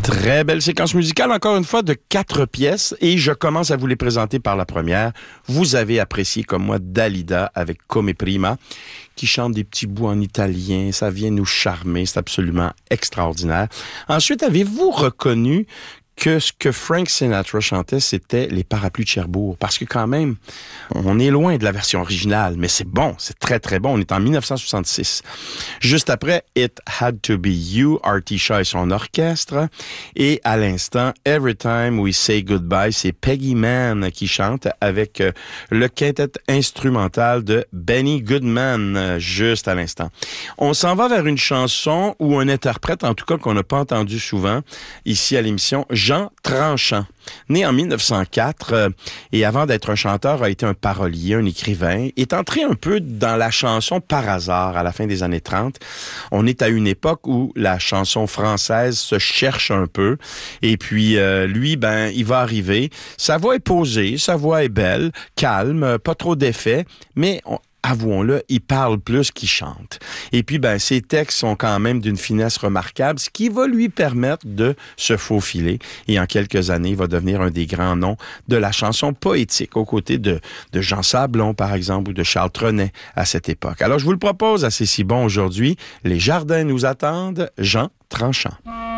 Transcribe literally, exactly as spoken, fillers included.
Très belle séquence musicale, encore une fois, de quatre pièces. Et je commence à vous les présenter par la première. Vous avez apprécié, comme moi, Dalida avec Come Prima, qui chante des petits bouts en italien. Ça vient nous charmer. C'est absolument extraordinaire. Ensuite, avez-vous reconnu que ce que Frank Sinatra chantait, c'était les Parapluies de Cherbourg. Parce que quand même, on est loin de la version originale, mais c'est bon, c'est très très bon. On est en dix-neuf cent soixante-six. Juste après, It Had to Be You, Artie Shaw et son orchestre. Et à l'instant, Every Time We Say Goodbye, c'est Peggy Mann qui chante avec euh, le quintet instrumental de Benny Goodman, euh, juste à l'instant. On s'en va vers une chanson ou un interprète, en tout cas qu'on n'a pas entendu souvent, ici à l'émission, Jean Tranchant. Né en mille neuf cent quatre euh, et avant d'être un chanteur, a été un parolier, un écrivain, est entré un peu dans la chanson par hasard à la fin des années trente. On est à une époque où la chanson française se cherche un peu et puis euh, lui, ben, il va arriver. Sa voix est posée, sa voix est belle, calme, pas trop d'effets, mais on, avouons-le, il parle plus qu'il chante. Et puis, ben, ses textes sont quand même d'une finesse remarquable, ce qui va lui permettre de se faufiler. Et en quelques années, il va devenir un des grands noms de la chanson poétique, aux côtés de, de Jean Sablon, par exemple, ou de Charles Trenet à cette époque. Alors, je vous le propose, à C'est si bon aujourd'hui. Les jardins nous attendent, Jean Tranchant.